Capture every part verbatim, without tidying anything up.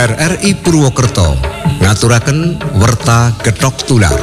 R R I Purwokerto ngaturaken werta Gethok Tular.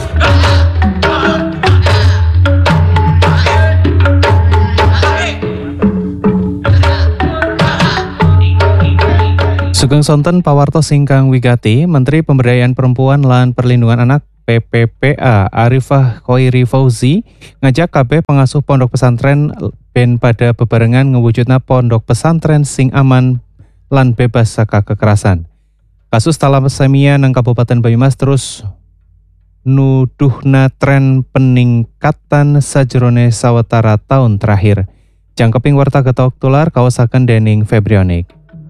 Sugeng sonten pawartos ingkang wigati, Menteri Pemberdayaan Perempuan lan Perlindungan Anak P P P A Arifah Khoiri Fauzi ngajak kabeh pengasuh pondok pesantren ben pada bebarengan ngewujudna pondok pesantren sing aman lan bebas saka kekerasan. Kasus talasemia nang Kabupaten Banyumas terus nuduhna tren peningkatan sajrone sawetara tahun terakhir. Jangkeping warta Gethok Tular kawasaken dening Febrionik.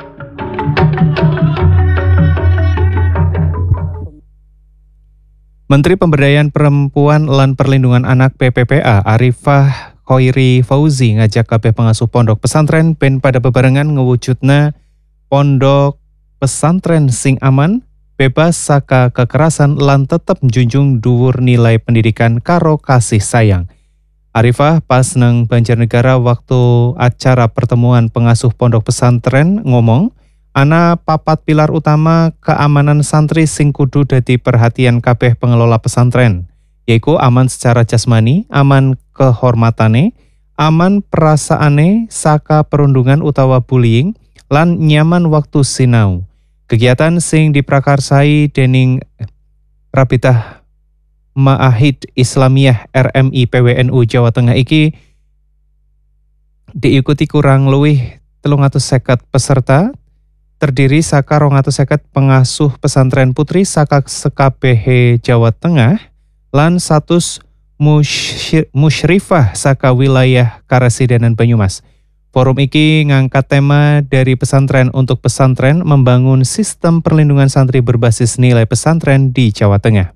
Menteri Pemberdayaan Perempuan lan Perlindungan Anak P P P A Arifah Khoiri Fauzi ngajak kabeh pengasuh pondok pesantren ben pada bebarengan ngewujudna pondok pesantren sing aman, bebas saka kekerasan lan tetep njunjung dhuwur nilai pendidikan karo kasih sayang. Arifah pas nang Banjarnegara waktu acara pertemuan pengasuh pondok pesantren ngomong, ana papat pilar utama keamanan santri sing kudu dadi perhatian kabeh pengelola pesantren, yaiku aman secara jasmani, aman kehormatane, aman perasaane saka perundungan utawa bullying, lan nyaman waktu sinau. Kegiatan sing diprakarsai dening Rabitah Ma'ahid Islamiyah R M I P W N U Jawa Tengah iki diikuti kurang luwih telung atus seket peserta, terdiri saka rong atus seket pengasuh pesantren putri saka sekabehe Jawa Tengah lan satus musyrifah saka wilayah Karesidenan Banyumas. Forum iki ngangkat tema dari pesantren untuk pesantren membangun sistem perlindungan santri berbasis nilai pesantren di Jawa Tengah.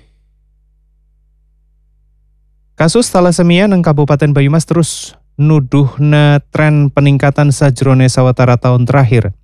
Kasus talasemia nang Kabupaten Banyumas terus nuduhna tren peningkatan sajrone sawetara tahun terakhir.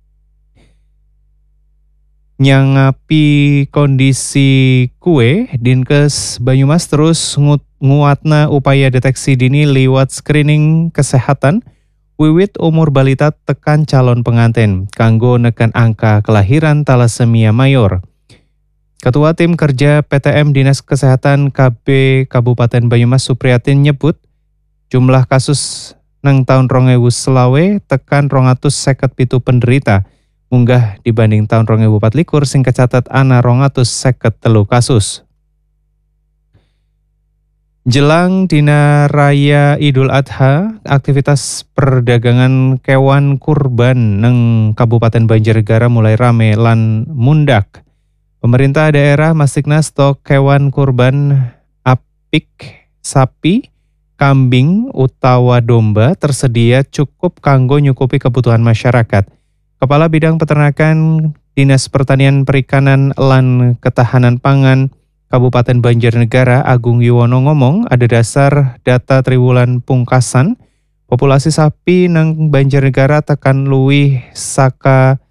Nyangapi kondisi kue, Dinkes Banyumas terus nguatna upaya deteksi dini liwat screening kesehatan wiwit umur balita tekan calon pengantin kanggo nekan angka kelahiran talasemia mayor. Ketua Tim Kerja P T M Dinas Kesehatan K B Kabupaten Banyumas Supriyatin nyebut jumlah kasus nang tahun rong ewu selawe tekan rong atus seket pitu penderita munggah dibanding tahun rong ewu patlikur sing kecatet ana rong atus seket telu kasus. Jelang dina raya Idul Adha, aktivitas perdagangan kewan kurban nang Kabupaten Banjarnegara mulai rame lan mundak. Pemerintah daerah mastikna stok kewan kurban apik, sapi, kambing utawa domba tersedia cukup kanggo nyukupi kebutuhan masyarakat. Kepala Bidang Peternakan Dinas Pertanian Perikanan lan Ketahanan Pangan Kabupaten Banjarnegara Agung Yuwono ngomong ada dasar data triwulan pungkasan populasi sapi nang Banjarnegara tekan luwih saka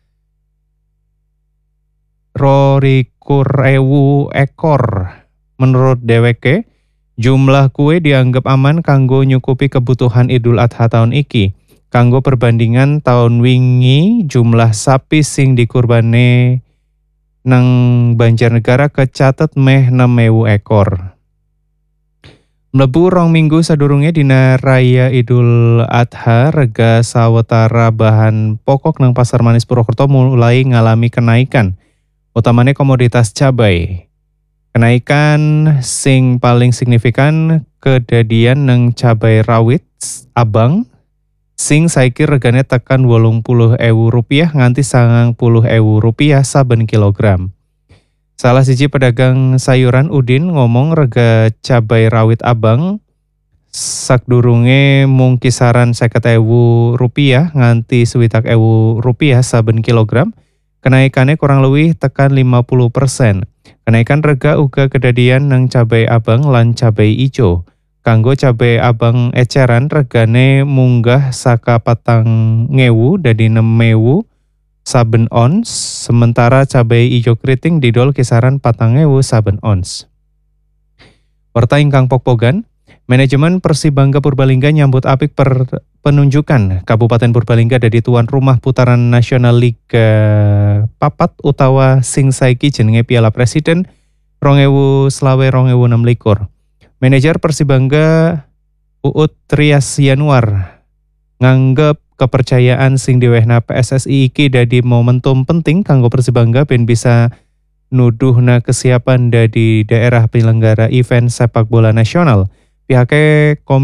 rolikur ewu ekor. Menurut dheweke, jumlah kue dianggap aman kanggo nyukupi kebutuhan Idul Adha tahun iki. Kanggo perbandingan tahun wingi jumlah sapi sing dikurbane nang Banjarnegara kecatet meh enam ewu ekor. Mlebu rong minggu sadurunge dina raya Idul Adha, rega sawetara bahan pokok nang Pasar Manis Purwokerto mulai ngalami kenaikan, utamane komoditas cabai. Kenaikan sing paling signifikan kedadian nang cabai rawit abang sing saiki regane tekan wolung puluh ewu rupiah nganti sangang puluh ewu rupiah saben kilogram. Salah siji pedagang sayuran Udin ngomong rega cabai rawit abang sakdurunge mung kisaran seket ewu rupiah nganti swidak ewu rupiah saben kilogram. Kenaikannya kurang lebih tekan lima puluh persen. Kenaikan rega uga kedadian nang cabai abang lan cabai ijo. Kanggo cabai abang eceran regane munggah saka patang ngewu dadi enam ewu saben ons, sementara cabai ijo keriting didol kisaran patang ewu saben ons. Warta ingkang pokpogan, Manajemen Persibangga Purbalingga nyambut apik per penunjukan Kabupaten Purbalingga dadi tuan rumah putaran nasional Liga Papat utawa sing saiki jenenge Piala Presiden rong ewu selawe rong ewu enam likur. Manajer Persibangga Uut Trias Yanuar nganggep kepercayaan sing diwehna P S S I iki dadi momentum penting kanggo Persibangga ben bisa nuduhna kesiapan dadi daerah penyelenggara event sepak bola nasional. Pihaknya